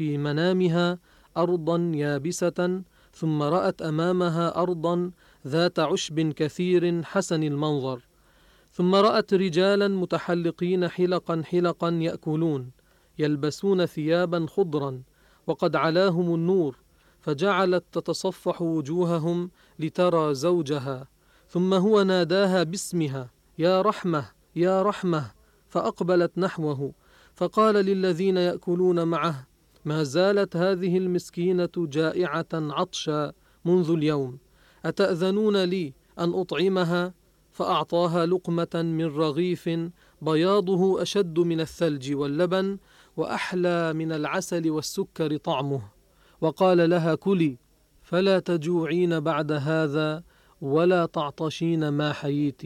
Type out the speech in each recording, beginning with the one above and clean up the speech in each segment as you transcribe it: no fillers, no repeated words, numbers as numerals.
في منامها أرضا يابسة، ثم رأت أمامها أرضا ذات عشب كثير حسن المنظر، ثم رأت رجالا متحلقين حلقا حلقا يأكلون، يلبسون ثيابا خضرا وقد علاهم النور، فجعلت تتصفح وجوههم لترى زوجها، ثم هو ناداها باسمها: يا رحمة يا رحمة، فأقبلت نحوه، فقال للذين يأكلون معه: ما زالت هذه المسكينة جائعة عطشا منذ اليوم، أتأذنون لي أن أطعمها؟ فأعطاها لقمة من رغيف بياضه أشد من الثلج واللبن وأحلى من العسل والسكر طعمه، وقال لها: كلي فلا تجوعين بعد هذا ولا تعطشين ما حييت.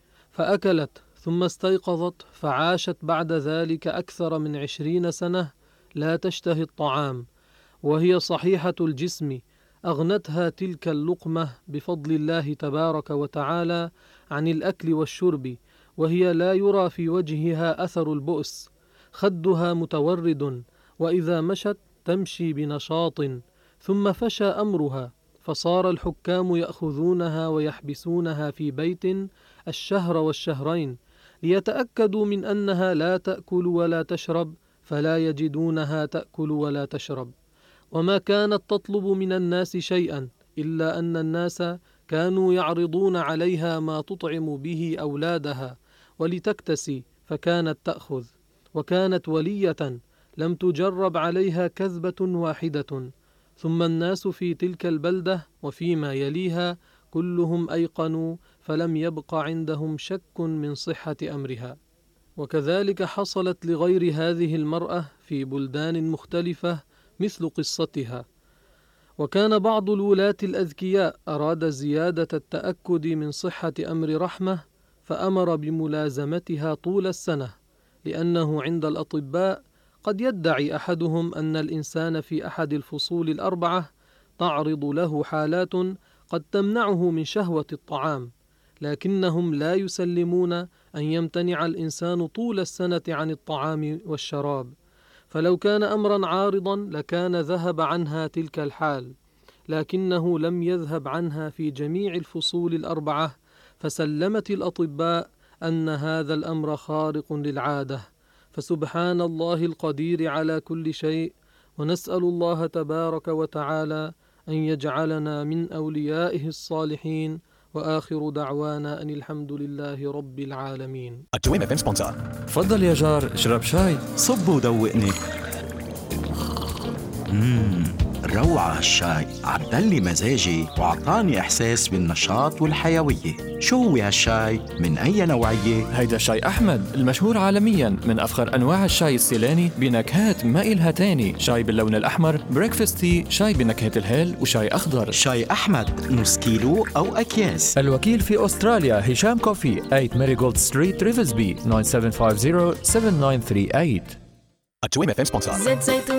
فأكلت، ثم استيقظت فعاشت بعد ذلك أكثر من 20 سنة لا تشتهي الطعام، وهي صحيحة الجسم، أغنتها تلك اللقمة بفضل الله تبارك وتعالى عن الأكل والشرب، وهي لا يرى في وجهها أثر البؤس، خدها متورد، وإذا مشت تمشي بنشاط. ثم فشى أمرها، فصار الحكام يأخذونها ويحبسونها في بيت الشهر والشهرين ليتأكدوا من أنها لا تأكل ولا تشرب، فلا يجدونها تأكل ولا تشرب. وما كانت تطلب من الناس شيئا إلا أن الناس كانوا يعرضون عليها ما تطعم به أولادها ولتكتسي، فكانت تأخذ. وكانت ولية لم تجرب عليها كذبة واحدة. ثم الناس في تلك البلدة وفيما يليها كلهم أيقنوا، فلم يبق عندهم شك من صحة أمرها. وكذلك حصلت لغير هذه المرأة في بلدان مختلفة مثل قصتها. وكان بعض الولاة الأذكياء أراد زيادة التأكد من صحة أمر رحمة، فأمر بملازمتها طول السنة، لأنه عند الأطباء قد يدعي أحدهم أن الإنسان في أحد الفصول ال4 تعرض له حالات قد تمنعه من شهوة الطعام، لكنهم لا يسلمون أن يمتنع الإنسان طول السنة عن الطعام والشراب، فلو كان أمرا عارضا لكان ذهب عنها تلك الحال، لكنه لم يذهب عنها في جميع الفصول ال4، فسلمت الأطباء أن هذا الأمر خارق للعادة. فسبحان الله القدير على كل شيء، ونسأل الله تبارك وتعالى أن يجعلنا من أوليائه الصالحين، وآخر دعوانا أن الحمد لله رب العالمين. التويم FM سبونسر. تفضل يا جار، اشرب شاي. صب ودوقني. روعة هالشاي، عدلي مزاجي وعطاني إحساس بالنشاط والحيوية. شو هو هالشاي؟ من أي نوعية؟ هيدا شاي أحمد المشهور عالميا، من أفخر أنواع الشاي السيلاني بنكهات ما إلها تاني. شاي باللون الأحمر، بريكفاست تي، شاي بنكهة الهيل، وشاي أخضر. شاي أحمد نص كيلو أو أكياس. الوكيل في أستراليا هشام كوفي، 8 ماريغولد ستريت ريفزبي، 9750 7938. التويم FM سبونسر.